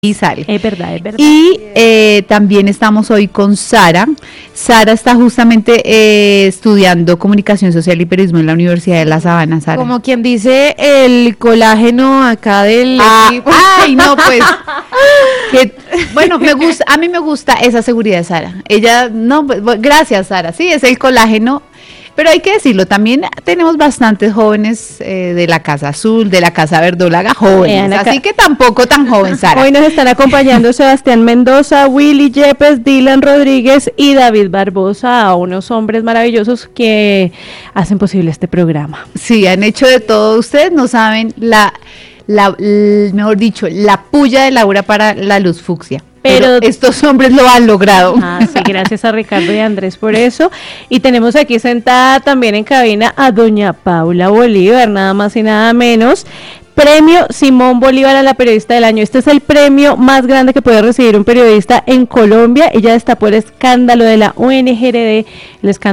y sale. Es verdad, es verdad. Y también estamos hoy con Sara. Sara está justamente estudiando comunicación social y periodismo en la Universidad de La Sabana, Sara. Como quien dice el colágeno acá del equipo. Ay, no, pues. Bueno, a mí me gusta esa seguridad, Sara. Ella, no, pues, gracias, Sara. Sí, es el colágeno. Pero hay que decirlo, también tenemos bastantes jóvenes de la Casa Azul, de la Casa Verdolaga, jóvenes, así que tampoco tan joven, Sara. Hoy nos están acompañando Sebastián Mendoza, Willy Yepes, Dylan Rodríguez y David Barbosa, unos hombres maravillosos que hacen posible este programa. Sí, han hecho de todo. Ustedes no saben mejor dicho, la puya de Laura para la luz fucsia. Pero estos hombres lo han logrado. Sí, gracias a Ricardo y a Andrés por eso. Y tenemos aquí sentada también en cabina a doña Paula Bolívar, nada más y nada menos. Premio Simón Bolívar a la periodista del año. Este es el premio más grande que puede recibir un periodista en Colombia. Ella destapó el escándalo de la UNGRD, el escándalo